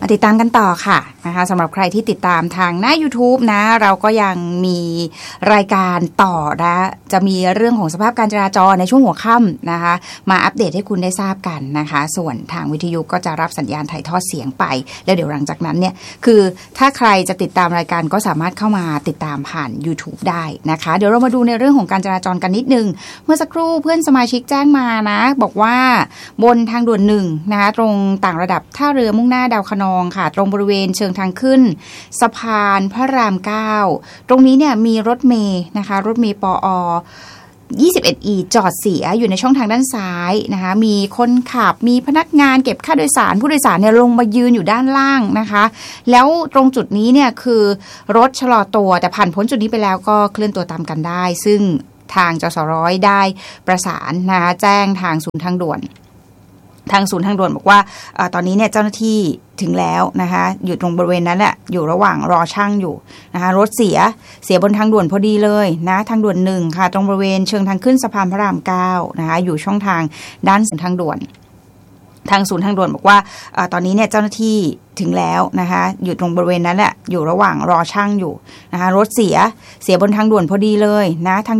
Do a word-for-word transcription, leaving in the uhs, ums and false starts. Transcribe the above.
ติดตามกันต่อค่ะนะคะสำหรับใครที่ติดตามทางหน้า YouTube นะเราก็ยังมีรายการต่อนะจะมีเรื่องของสภาพการจราจรในช่วงหัวค่ำนะคะมาอัปเดตให้คุณได้ทราบกันนะคะส่วนทางวิทยุก็จะรับสัญญาณถ่ายทอดเสียงไปแล้วเดี๋ยวหลังจากนั้นเนี่ยคือถ้าใครจะติดตามรายการก็สามารถเข้ามาติดตามผ่าน YouTube ได้นะคะเดี๋ยวเรามาดูในเรื่องของการจราจรกันนิดนึงเมื่อสักครู่เพื่อนสมาชิกแจ้งมานะบอกว่าบนทางด่วนหนึ่งนะคะตรงต่างระดับท่าเรือมุ่งหน้าดาวคะนองค่ะตรงบริเวณเชิงทางขึ้นสะพานพระรามเก้าตรงนี้เนี่ยมีรถเมล์นะคะรถเมล์ปอยี่สิบเอ็ด อี จอดเสียอยู่ในช่องทางด้านซ้ายนะคะมีคนขับมีพนักงานเก็บค่าโดยสารผู้โดยสารเนี่ยลงมายืนอยู่ด้านล่างนะคะแล้วตรงจุดนี้เนี่ยคือรถชะลอตัวแต่ผ่านพ้นจุดนี้ไปแล้วก็เคลื่อนตัวตามกันได้ซึ่งทางจสร้อยได้ประสานนะคะแจ้งทางศูนย์ทางด่วนทางศูนย์ทางด่วนบอกว่าเอ่อตอนนี้เนี่ยเจ้าหน้าที่ถึงแล้วนะคะอยู่ตรงบริเวณนั้นแหละอยู่ระหว่างรอช่างอยู่นะคะรถเสียเสียบนทางด่วนพอดีเลยนะทางด่วนหนึ่งค่ะตรงบริเวณเชิงทางขึ้นสะพานพระรามเก้านะคะอยู่ช่องทางด้านทางด่วนทางศูนย์ทางด่วนบอกว่าเอ่อตอนนี้เนี่ยเจ้าหน้าที่ถึงแล้วนะคะอยู่ตรงบริเวณนั้นแหละอยู่ระหว่างรอช่างอยู่นะคะรถเสียเสียบนทางด่วนพอดีเลยนะทาง